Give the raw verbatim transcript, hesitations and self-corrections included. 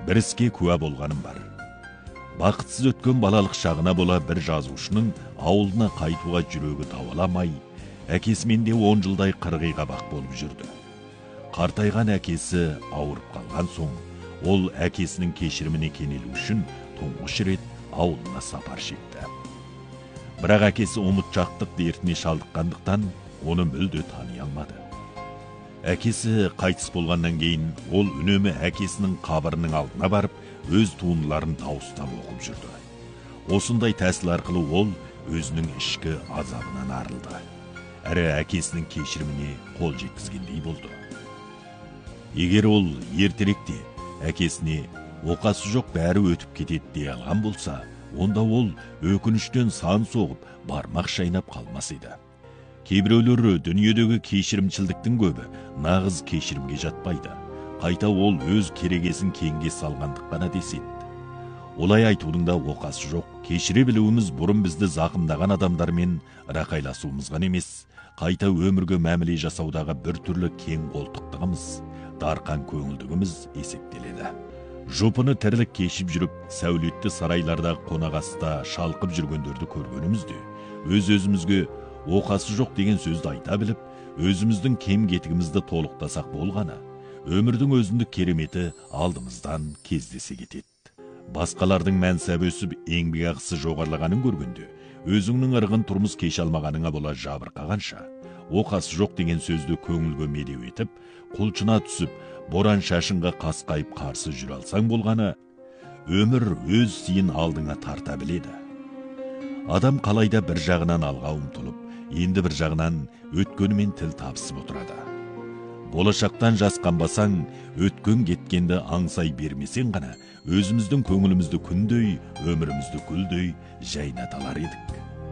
бір іске куә болғаным бар. Бақытсыз өткен балалық шағына бола бір жазушының ауылына қайтуға жүрегі тауаламай, әкесімен де он жылдай қырғиға бақ болып жүрді. Қартайған әкесі ауырып қалған соң, ол әкесінің кешіріміне кенелу үшін тұңғыш рет ауылына сапар шекті. Бірақ әкесі ұмытшақтық дертіне шалдыққандықтан оны мүлде тани алмады. Әкесі қайтыс болғаннан кейін ол үнемі әкесінің қабірінің алдына барып, өз туындыларын дауыстап оқып жүрді. Осындай тәсіл арқылы ол өзінің ішкі азабынан арылды. Әрі әкесінің кешіріміне қол жеткізгендей болды. Егер ол ертеректе әкесіне оқасы жоқ бәрі өтіп кетеді дей алған болса, онда ол өкініштен сан соғып, бармақ шайнап қалмас еді. Кейбіреулер дүниедегі кешірімшілдіктің көбі нағыз кешірімге жатпайды. Қайта ол өз керегесін кеңге салғандық қана деседі. Олай айтудың да оқасы жоқ. Кешіре білуіміз бұрын бізді зақымдаған адамдармен рақайласуымызған емес, қайта өмірге мәміле жасаудағы бір түрлі кең қолтықтығымыз, дарқан көңілдігіміз есептеледі. Жұпыны тірлік кешіп жүріп, сәулетті сарайларда қонақаста шалқып жүргендерді көргенімізде, өз-өзімізге оқасы жоқ деген сөзді айта біліп, өзіміздің кем кетігімізді толықтасақ болғаны, өмірдің өзіндік кереметі алдымыздан кездесе кетеді. Басқалардың мәнсабы өсіп, еңбек ақысы жоғарылағанын көргенде, өзіңнің ырғын тұрмыс кеше алмағаныңа бола жабырқағанша, оқасы жоқ деген сөзді көңілге медеу етіп, құлшына түсіп, боран шашынға қасқайып қарсы жүре алсаң болғаны, өмір өз сиын алдыңа тарта біледі. Адам қалайда бір жағынан алға ұмтылып, енді бір жағынан өткенімен тіл табысып отырады. Болашақтан жасқанбасаң, өткен кеткенді аңсай бермесең ғана, өзіміздің көңілімізді күндей, өмірімізді гүлдей жайната алар едік.